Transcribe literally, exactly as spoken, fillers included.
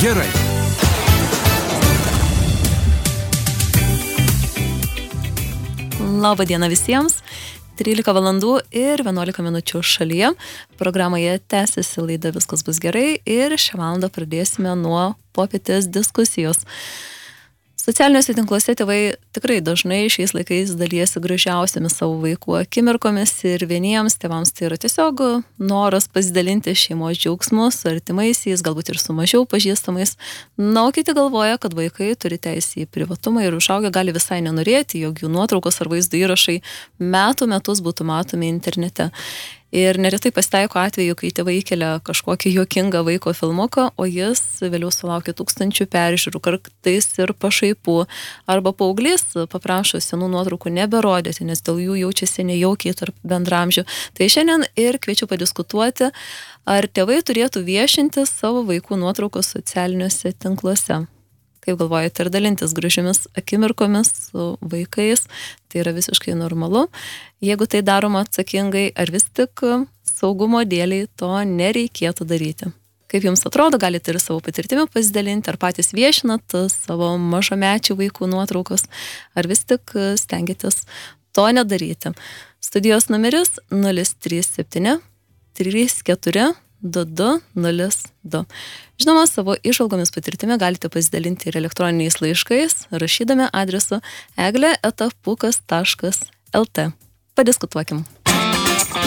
gerai. Labą dieną visiems. trylika valandų ir vienuolika minučių šalyje. Programoje tęsiasi laida Viskas bus gerai ir šią valandą pradėsime nuo popietės diskusijos. Socialiniuose tinkluose tėvai tikrai dažnai šiais laikais dalijasi gražiausiamis savo vaikų akimirkomis ir vieniems tėvams tai yra tiesiog noras pasidalinti šeimos džiaugsmus su artimaisiais, galbūt ir su mažiau pažįstamais. Na, o kiti galvoja, kad vaikai turi teisę į privatumą ir užaugę gali visai nenorėti, jog jų nuotraukos ar vaizdo įrašai metų metus būtų matomi internete. Ir neretai pasitaiko atveju, kai tėvai įkelia kažkokį juokingą vaiko filmuką, o jis vėliau sulaukia tūkstančių peržiūrų, kartais ir pašaipų. Arba paauglys paprašo senų nuotraukų neberodyti, nes dėl jų jaučiasi nejaukiai tarp bendramžių. Tai šiandien ir kviečiu padiskutuoti, ar tėvai turėtų viešinti savo vaikų nuotraukos socialiniuose tinkluose. Kaip galvojate, ir dalintis gražiomis akimirkomis su vaikais, tai yra visiškai normalu. Jeigu tai daroma atsakingai, ar vis tik saugumo dėliai to nereikėtų daryti. Kaip jums atrodo, galite ir savo patirtimi pasidalinti, ar patys viešinat savo mažamečių vaikų nuotraukos, ar vis tik stengiatės to nedaryti. Studijos numeris nulis trys septyni trys keturi du du nulis du. Žinoma, savo įžvalgomis patirtimi galite pasidalinti ir elektroniniais laiškais, rašydami adresu eglė eta pukas taškas lt. Padiskutuokim.